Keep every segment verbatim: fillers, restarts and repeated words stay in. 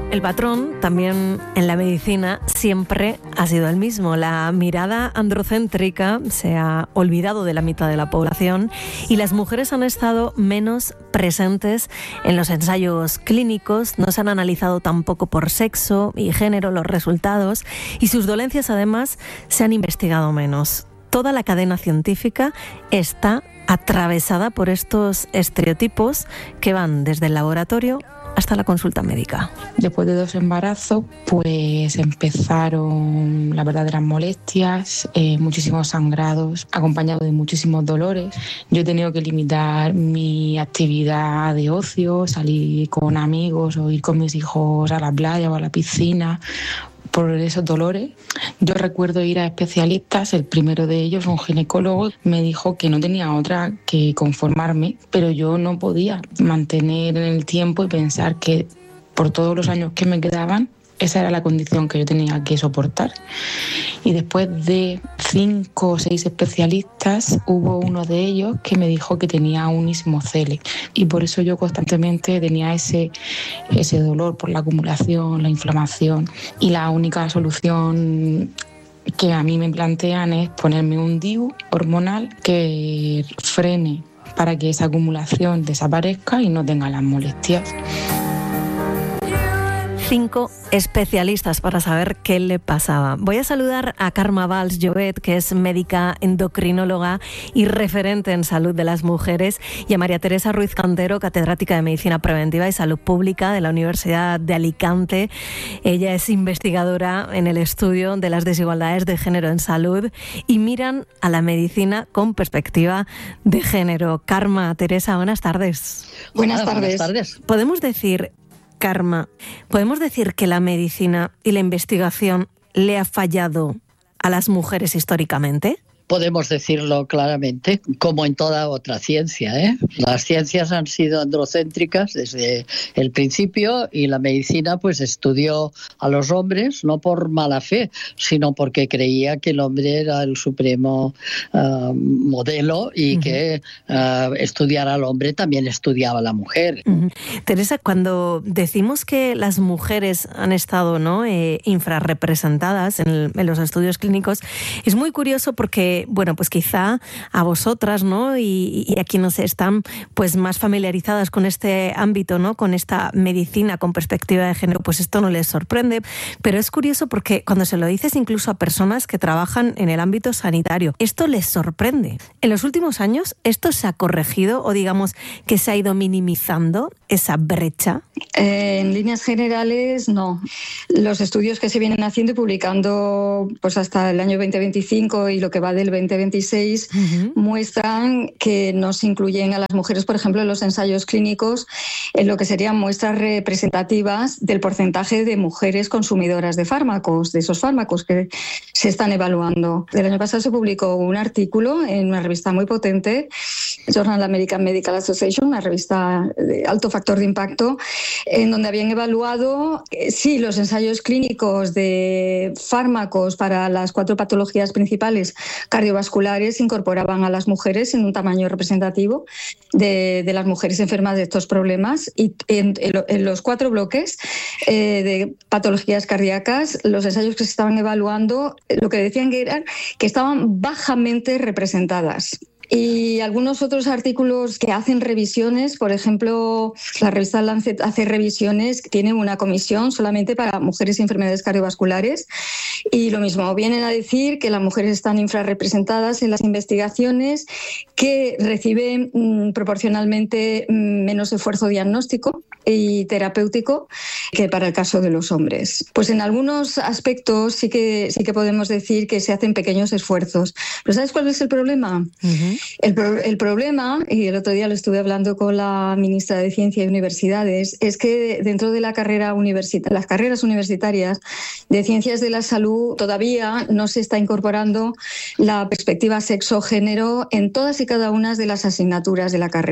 El patrón, también en la medicina, siempre ha sido el mismo. La mirada androcéntrica se ha olvidado de la mitad de la población y las mujeres han estado menos presentes en los ensayos clínicos, no se han analizado tampoco por sexo y género los resultados y sus dolencias además se han investigado menos. Toda la cadena científica está atravesada por estos estereotipos que van desde el laboratorio hasta la consulta médica. Después de dos embarazos, pues empezaron las verdaderas molestias, eh, muchísimos sangrados, acompañados de muchísimos dolores. Yo he tenido que limitar mi actividad de ocio, salir con amigos o ir con mis hijos a la playa o a la piscina, por esos dolores. Yo recuerdo ir a especialistas, el primero de ellos, un ginecólogo, me dijo que no tenía otra que conformarme, pero yo no podía mantener en el tiempo y pensar que por todos los años que me quedaban, esa era la condición que yo tenía que soportar. Y después de cinco o seis especialistas, hubo uno de ellos que me dijo que tenía un ismocele. Y por eso yo constantemente tenía ese, ese dolor por la acumulación, la inflamación. Y la única solución que a mí me plantean es ponerme un D I U hormonal que frene para que esa acumulación desaparezca y no tenga las molestias. Cinco especialistas para saber qué le pasaba. Voy a saludar a Carme Valls Llobet, que es médica endocrinóloga y referente en salud de las mujeres, y a María Teresa Ruiz Cantero, catedrática de Medicina Preventiva y Salud Pública de la Universidad de Alicante. Ella es investigadora en el estudio de las desigualdades de género en salud y miran a la medicina con perspectiva de género. Carme, Teresa, buenas tardes. Buenas tardes. Buenas tardes. Podemos decir, Carme, ¿podemos decir que la medicina y la investigación le ha fallado a las mujeres históricamente? Podemos decirlo claramente, como en toda otra ciencia, ¿eh? Las ciencias han sido androcéntricas desde el principio y la medicina pues estudió a los hombres no por mala fe, sino porque creía que el hombre era el supremo uh, modelo y uh-huh. que uh, estudiar al hombre también estudiaba a la mujer. Uh-huh. Teresa, cuando decimos que las mujeres han estado, ¿no?, eh, infrarrepresentadas en, el, en los estudios clínicos, es muy curioso porque bueno, pues quizá a vosotras, ¿no?, y, y a quienes están pues más familiarizadas con este ámbito, ¿no?, con esta medicina con perspectiva de género, pues esto no les sorprende, pero es curioso porque cuando se lo dices incluso a personas que trabajan en el ámbito sanitario, esto les sorprende. En los últimos años, ¿esto se ha corregido o digamos que se ha ido minimizando esa brecha? Eh, en líneas generales, no. Los estudios que se vienen haciendo y publicando pues hasta el año veinte veinticinco y lo que va del veinte veintiséis uh-huh. muestran que no se incluyen a las mujeres, por ejemplo, en los ensayos clínicos, en lo que serían muestras representativas del porcentaje de mujeres consumidoras de fármacos, de esos fármacos que se están evaluando. El año pasado se publicó un artículo en una revista muy potente, Journal American Medical Association, una revista de alto factor de impacto, en donde habían evaluado eh, sí los ensayos clínicos de fármacos para las cuatro patologías principales cardiovasculares incorporaban a las mujeres en un tamaño representativo de, de las mujeres enfermas de estos problemas, y en, en, en los cuatro bloques eh, de patologías cardíacas los ensayos que se estaban evaluando lo que decían que eran que estaban bajamente representadas. Y algunos otros artículos que hacen revisiones, por ejemplo, la revista Lancet hace revisiones, tiene una comisión solamente para mujeres y enfermedades cardiovasculares, y lo mismo, vienen a decir que las mujeres están infrarrepresentadas en las investigaciones, que reciben mmm, proporcionalmente mmm, menos esfuerzo diagnóstico y terapéutico que para el caso de los hombres. Pues en algunos aspectos sí que, sí que podemos decir que se hacen pequeños esfuerzos. ¿Pero sabes cuál es el problema? Uh-huh. El, pro- el problema, y el otro día lo estuve hablando con la ministra de Ciencia y Universidades, es que dentro de la carrera universita- las carreras universitarias de Ciencias de la Salud todavía no se está incorporando la perspectiva sexo-género en todas y cada una de las asignaturas de la carrera.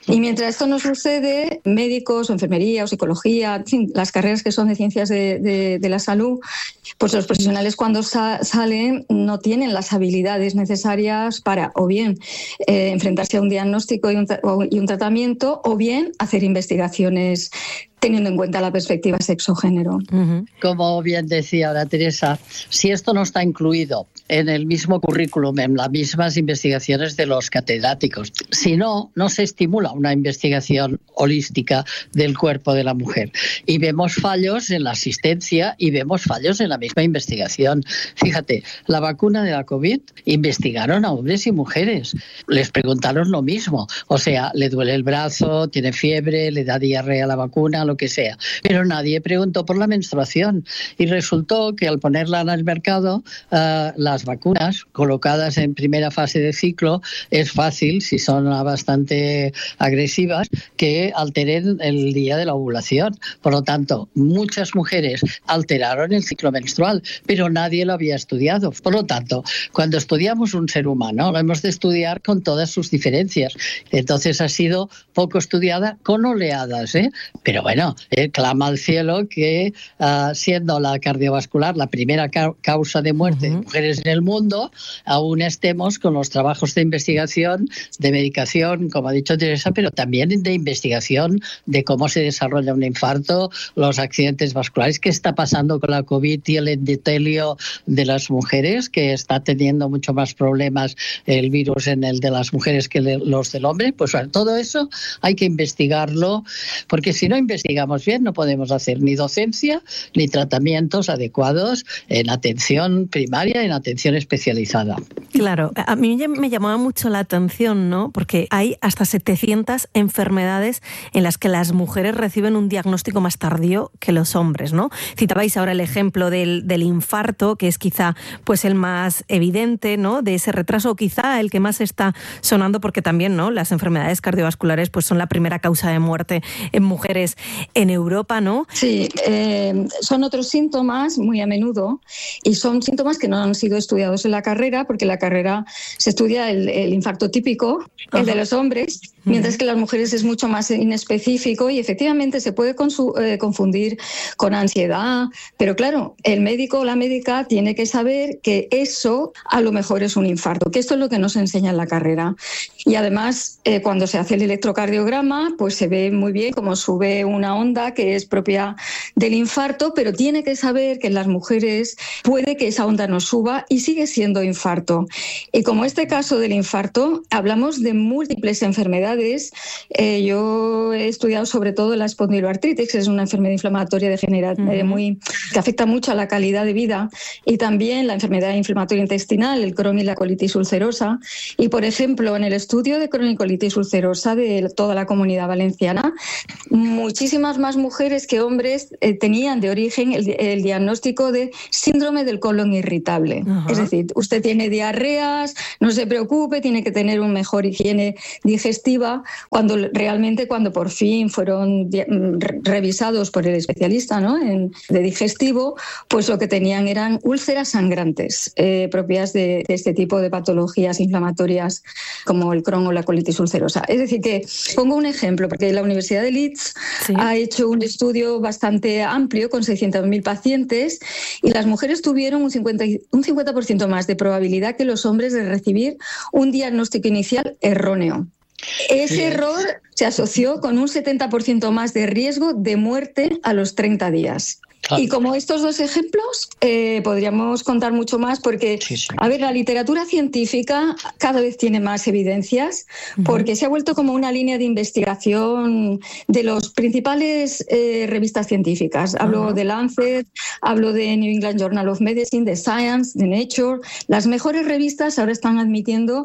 Y mientras esto no sucede, médicos o enfermería o psicología, en fin, las carreras que son de ciencias de, de, de la salud, pues los profesionales cuando sa- salen no tienen las habilidades necesarias para o bien eh, enfrentarse a un diagnóstico y un, tra- y un tratamiento, o bien hacer investigaciones teniendo en cuenta la perspectiva sexo-género. Uh-huh. Como bien decía ahora Teresa, si esto no está incluido en el mismo currículum, en las mismas investigaciones de los catedráticos, si no, no se estimula una investigación holística del cuerpo de la mujer. Y vemos fallos en la asistencia y vemos fallos en la misma investigación. Fíjate, la vacuna de la COVID investigaron a hombres y mujeres. Les preguntaron lo mismo. O sea, le duele el brazo, tiene fiebre, le da diarrea la vacuna, lo que sea. Pero nadie preguntó por la menstruación. Y resultó que al ponerla en el mercado, uh, las vacunas colocadas en primera fase de ciclo, es fácil, si son bastante agresivas, que alteren el día de la ovulación. Por lo tanto, muchas mujeres alteraron el ciclo menstrual, pero nadie lo había estudiado. Por lo tanto, cuando estudiamos un ser humano, lo hemos de estudiar con todas sus diferencias. Entonces ha sido poco estudiada con oleadas, ¿eh? Pero bueno, eh, clama al cielo que uh, siendo la cardiovascular la primera ca- causa de muerte uh-huh. de mujeres en el mundo, aún estemos con los trabajos de investigación, de medicación, como ha dicho Teresa, pero también de investigación de cómo se desarrolla un infarto, los accidentes vasculares, qué está pasando con la COVID y el endotelio de las mujeres, que está teniendo mucho más problemas el virus en el de las mujeres que los del hombre. Pues bueno, todo eso hay que investigarlo, porque si no investigamos bien no podemos hacer ni docencia ni tratamientos adecuados en atención primaria, en atención especializada. Claro, a mí me llamaba mucho la atención, ¿no? Porque hay hasta setecientas enfermedades en las que las mujeres reciben un diagnóstico más tardío que los hombres, ¿no? Citabais ahora el ejemplo del, del infarto, que es quizá pues el más evidente, ¿no? De ese retraso, o quizá el que más está sonando, porque también, ¿no? Las enfermedades cardiovasculares pues son la primera causa de muerte en mujeres en Europa, ¿no? Sí, eh, son otros síntomas muy a menudo y son síntomas que no han sido estudiados en la carrera, porque en la carrera se estudia el, el infarto típico, Ajá. el de los hombres, mientras que las mujeres es mucho más inespecífico y efectivamente se puede consu- eh, confundir con ansiedad, pero claro, el médico o la médica tiene que saber que eso a lo mejor es un infarto, que esto es lo que nos enseña en la carrera. Y además, eh, cuando se hace el electrocardiograma, pues se ve muy bien cómo sube una onda que es propia del infarto, pero tiene que saber que en las mujeres puede que esa onda no suba y sigue siendo infarto. Y como este caso del infarto, hablamos de múltiples enfermedades. Eh, yo he estudiado sobre todo la espondiloartritis, que es una enfermedad inflamatoria degenerativa uh-huh. eh, muy, que afecta mucho a la calidad de vida, y también la enfermedad inflamatoria intestinal, el Crohn y la colitis ulcerosa. Y, por ejemplo, en el estudio de Crohn y colitis ulcerosa de toda la Comunidad Valenciana, muchísimas más mujeres que hombres eh, tenían de origen el, el diagnóstico de síndrome del colon irritable. Uh-huh. Es decir, usted tiene diarreas, no se preocupe, tiene que tener una mejor higiene digestiva, cuando realmente cuando por fin fueron di- revisados por el especialista, ¿no? en, de digestivo, pues lo que tenían eran úlceras sangrantes eh, propias de, de este tipo de patologías inflamatorias como el Crohn o la colitis ulcerosa. Es decir, que pongo un ejemplo, porque la Universidad de Leeds ¿Sí? ha hecho un estudio bastante amplio con seiscientos mil pacientes y las mujeres tuvieron un cincuenta, un cincuenta por ciento más de probabilidad que los hombres de recibir un diagnóstico inicial erróneo. Ese sí. error se asoció con un setenta por ciento más de riesgo de muerte a los treinta días. Claro. Y como estos dos ejemplos, eh, podríamos contar mucho más porque, sí, sí. a ver, la literatura científica cada vez tiene más evidencias porque uh-huh. se ha vuelto como una línea de investigación de las principales eh, revistas científicas. Hablo uh-huh. de Lancet, hablo de New England Journal of Medicine, de Science, de Nature. Las mejores revistas ahora están admitiendo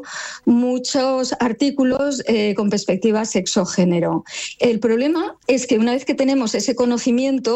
muchos artículos eh, con perspectiva sexo-género. El problema es que una vez que tenemos ese conocimiento,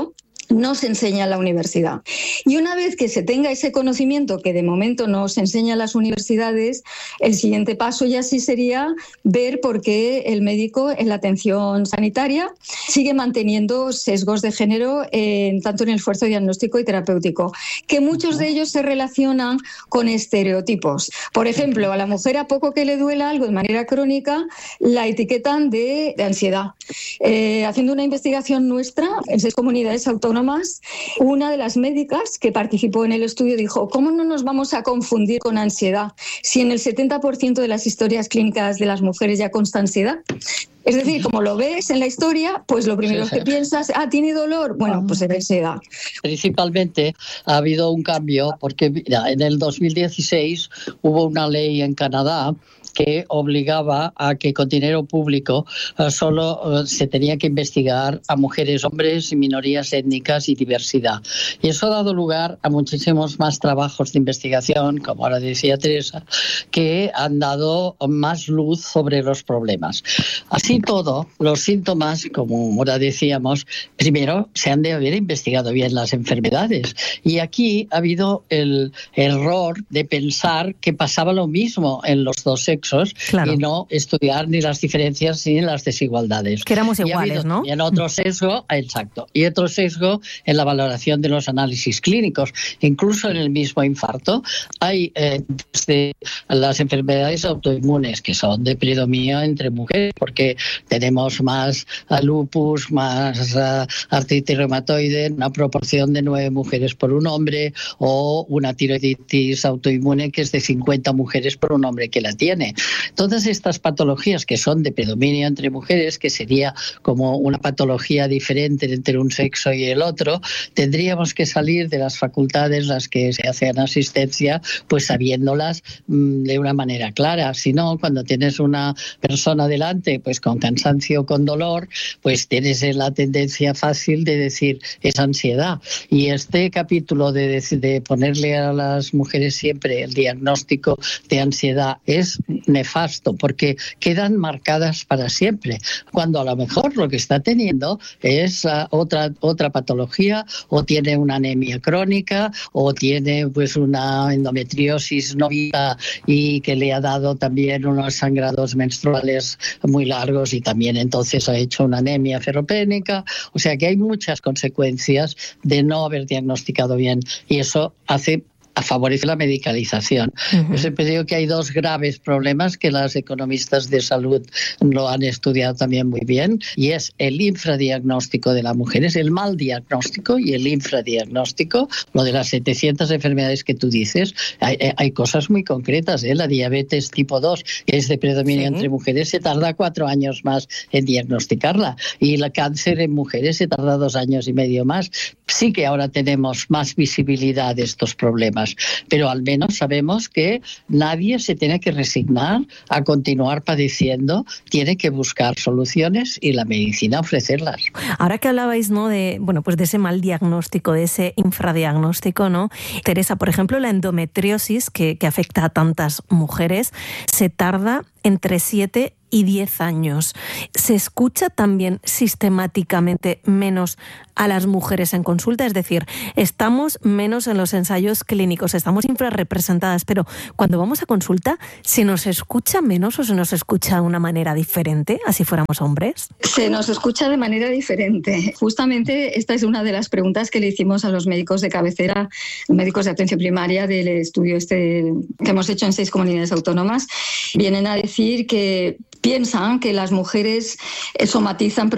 no se enseña en la universidad. Y una vez que se tenga ese conocimiento, que de momento no se enseña en las universidades, el siguiente paso ya sí sería ver por qué el médico en la atención sanitaria sigue manteniendo sesgos de género en, tanto en el esfuerzo diagnóstico y terapéutico, que muchos de ellos se relacionan con estereotipos. Por ejemplo, a la mujer, a poco que le duela algo de manera crónica, la etiquetan de, de ansiedad. Eh, haciendo una investigación nuestra en seis comunidades autónomas, una de las médicas que participó en el estudio dijo: ¿cómo no nos vamos a confundir con ansiedad si en el setenta por ciento de las historias clínicas de las mujeres ya consta ansiedad? Es decir, como lo ves en la historia, pues lo primero sí, sí. que piensas, ah, ¿tiene dolor? Bueno, pues es ansiedad. Principalmente ha habido un cambio porque mira, en el dos mil dieciséis hubo una ley en Canadá que obligaba a que con dinero público uh, solo uh, se tenía que investigar a mujeres, hombres y minorías étnicas y diversidad. Y eso ha dado lugar a muchísimos más trabajos de investigación, como ahora decía Teresa, que han dado más luz sobre los problemas. Así todo, los síntomas, como ahora decíamos, primero se han de haber investigado bien las enfermedades. Y aquí ha habido el error de pensar que pasaba lo mismo en los dos sexos. Claro. Y no estudiar ni las diferencias ni las desigualdades. Que éramos iguales, ¿no? Y en otro sesgo, exacto, y otro sesgo en la valoración de los análisis clínicos. Incluso en el mismo infarto hay eh, desde las enfermedades autoinmunes, que son de predominio entre mujeres, porque tenemos más uh, lupus, más uh, artritis reumatoide, una proporción de nueve mujeres por un hombre, o una tiroiditis autoinmune que es de cincuenta mujeres por un hombre que la tiene. Todas estas patologías que son de predominio entre mujeres, que sería como una patología diferente entre un sexo y el otro, tendríamos que salir de las facultades, las que se hacen asistencia, pues sabiéndolas mmm, de una manera clara. Si no, cuando tienes una persona delante, pues con cansancio, con dolor, pues tienes la tendencia fácil de decir es ansiedad. Y este capítulo de, de ponerle a las mujeres siempre el diagnóstico de ansiedad es nefasto, porque quedan marcadas para siempre, cuando a lo mejor lo que está teniendo es uh, otra otra patología, o tiene una anemia crónica, o tiene pues una endometriosis no viva y que le ha dado también unos sangrados menstruales muy largos y también entonces ha hecho una anemia ferropénica. O sea que hay muchas consecuencias de no haber diagnosticado bien, y eso hace favorece la medicalización. Uh-huh. Yo siempre digo que hay dos graves problemas que las economistas de salud lo han estudiado también muy bien, y es el infradiagnóstico de la mujer, es el mal diagnóstico y el infradiagnóstico. Lo de las setecientas enfermedades que tú dices, hay, hay cosas muy concretas, ¿eh? La diabetes tipo dos, que es de predominio sí. entre mujeres, se tarda cuatro años más en diagnosticarla, y el cáncer en mujeres se tarda dos años y medio más. Sí que ahora tenemos más visibilidad de estos problemas, pero al menos sabemos que nadie se tiene que resignar a continuar padeciendo, tiene que buscar soluciones y la medicina ofrecerlas. Ahora que hablabais, ¿no?, de, bueno, pues de ese mal diagnóstico, de ese infradiagnóstico, ¿no? Teresa, por ejemplo, la endometriosis que, que afecta a tantas mujeres se tarda entre siete y diez años. ¿Se escucha también sistemáticamente menos a las mujeres en consulta? Es decir, estamos menos en los ensayos clínicos, estamos infrarrepresentadas, pero cuando vamos a consulta, ¿se nos escucha menos o se nos escucha de una manera diferente, así fuéramos hombres? Se nos escucha de manera diferente. Justamente esta es una de las preguntas que le hicimos a los médicos de cabecera, médicos de atención primaria del estudio este que hemos hecho en seis comunidades autónomas. Vienen a decir que piensan que las mujeres somatizan